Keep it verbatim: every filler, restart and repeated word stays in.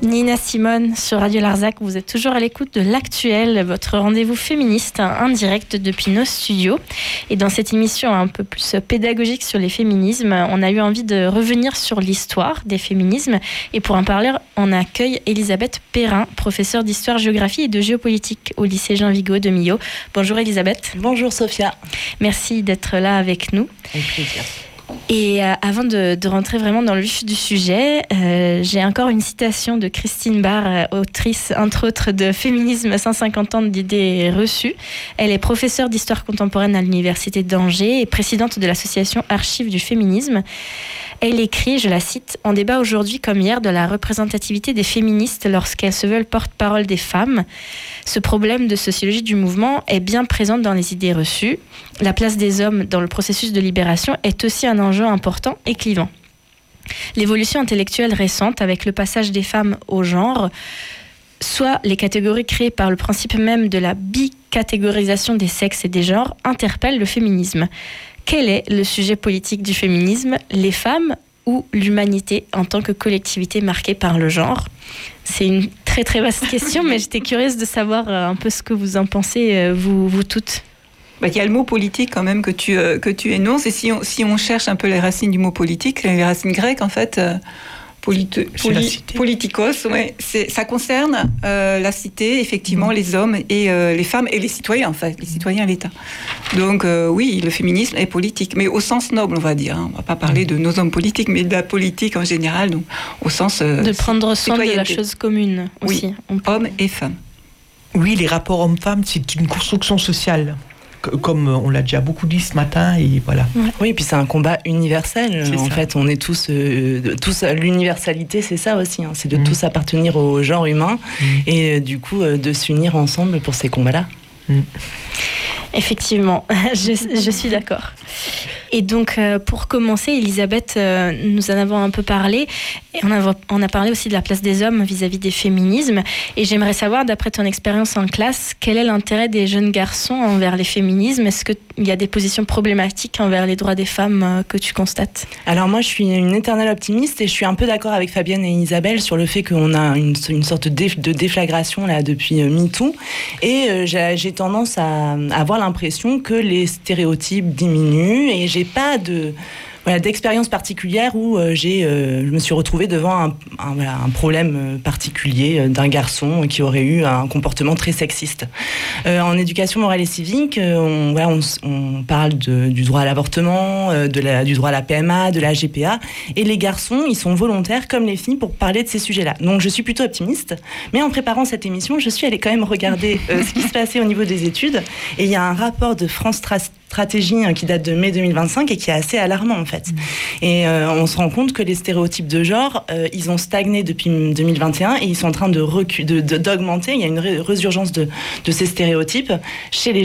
Nina Simone sur Radio Larzac, vous êtes toujours à l'écoute de l'Actuel, votre rendez-vous féministe en direct depuis nos studios. Et dans cette émission un peu plus pédagogique sur les féminismes, on a eu envie de revenir sur l'histoire des féminismes. Et pour en parler, on accueille Elisabeth Perrin, professeure d'histoire-géographie et de géopolitique au lycée Jean Vigo de Millau. Bonjour Elisabeth. Bonjour Sophia. Merci d'être là avec nous. Avec plaisir. Et euh, avant de, de rentrer vraiment dans le vif du sujet, euh, j'ai encore une citation de Christine Barr, euh, autrice entre autres de Féminisme cent cinquante ans d'idées reçues. Elle est professeure d'histoire contemporaine à l'université d'Angers et présidente de l'association Archives du féminisme. Elle écrit, je la cite, « On débat aujourd'hui comme hier de la représentativité des féministes lorsqu'elles se veulent porte-parole des femmes. Ce problème de sociologie du mouvement est bien présent dans les idées reçues. La place des hommes dans le processus de libération est aussi un enjeu important et clivant. L'évolution intellectuelle récente avec le passage des femmes au genre, soit les catégories créées par le principe même de la bicatégorisation des sexes et des genres, interpellent le féminisme. Quel est le sujet politique du féminisme, les femmes ou l'humanité en tant que collectivité marquée par le genre ? C'est une très très vaste question, mais j'étais curieuse de savoir un peu ce que vous en pensez, vous, vous toutes. Bah, il y a le mot politique quand même que tu, euh, que tu énonces, et si on, si on cherche un peu les racines du mot politique, les racines grecques en fait, euh, polite, poli, politikos, ouais, c'est, ça concerne euh, la cité, effectivement, mmh. les hommes et euh, les femmes et les citoyens en fait, les citoyens et l'État. Donc euh, oui, le féminisme est politique, mais au sens noble on va dire, hein. On va pas parler de nos hommes politiques, mais de la politique en général, donc au sens euh, de prendre soin de la chose commune aussi. Oui, on peut... hommes et femmes. Oui, les rapports hommes-femmes, c'est une construction sociale. Comme on l'a déjà beaucoup dit ce matin, et voilà. Ouais. Oui, et puis c'est un combat universel. C'est en ça. fait, on est tous, euh, tous l'universalité, c'est ça aussi. Hein, c'est de mmh. tous appartenir au genre humain mmh. et euh, du coup euh, de s'unir ensemble pour ces combats-là. Mmh. Effectivement, je, je suis d'accord. Et donc, euh, pour commencer, Elisabeth, euh, nous en avons un peu parlé. Et on a, on a parlé aussi de la place des hommes vis-à-vis des féminismes. Et j'aimerais savoir, d'après ton expérience en classe, quel est l'intérêt des jeunes garçons envers les féminismes ? Est-ce qu'il y a des positions problématiques envers les droits des femmes euh, que tu constates ? Alors moi, je suis une éternelle optimiste et je suis un peu d'accord avec Fabienne et Isabelle sur le fait qu'on a une, une sorte de, de déflagration là, depuis euh, MeToo. Et euh, j'ai, j'ai tendance à, à avoir l'impression que les stéréotypes diminuent et j'ai pas de voilà, d'expérience particulière où euh, j'ai, euh, je me suis retrouvée devant un, un, voilà, un problème particulier euh, d'un garçon qui aurait eu un comportement très sexiste. Euh, en éducation morale et civique, euh, on, voilà, on, on parle de, du droit à l'avortement, euh, de la, du droit à la P M A, de la G P A, et les garçons, ils sont volontaires comme les filles pour parler de ces sujets-là. Donc je suis plutôt optimiste, mais en préparant cette émission, je suis allée quand même regarder euh, ce qui se passait au niveau des études, et il y a un rapport de France Tra- Stratégie hein, qui date de mai deux mille vingt-cinq et qui est assez alarmant en fait. Mmh. Et euh, on se rend compte que les stéréotypes de genre, euh, ils ont stagné depuis deux mille vingt et un et ils sont en train de recu- de, de, d'augmenter. Il y a une ré- résurgence de, de ces stéréotypes chez les